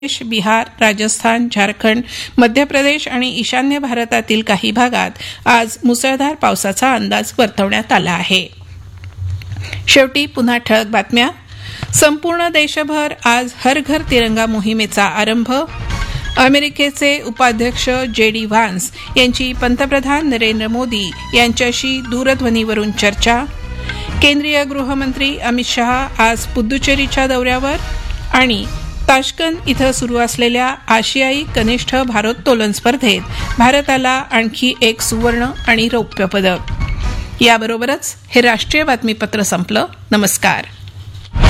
बिहार, राजस्थान, झारखंड, मध्य प्रदेश आणि ईशान्य भारतातील काही भागात आज मुसळधार पावसाचा अंदाज वर्तवण्यात आला आहे. शेवटी पुन्हा ठळक बातम्या. संपूर्ण देशभर आज हर घर तिरंगा मोहिमेचा आरंभ. अमेरिकेचे उपाध्यक्ष जे.डी. व्हान्स यांची पंतप्रधान नरेंद्र मोदी यांच्याशी दूरध्वनीवरून चर्चा. केंद्रीय गृहमंत्री अमित शहा आज पुद्दुचेरीच्या दौऱ्यावर. आणि ताश्कंद इथं सुरू असलेल्या आशियाई कनिष्ठ भारोत्तोलन स्पर्धेत भारताला आणखी एक सुवर्ण आणि रौप्य पदक. याबरोबरच हे राष्ट्रीय बातमीपत्र संपलं. नमस्कार.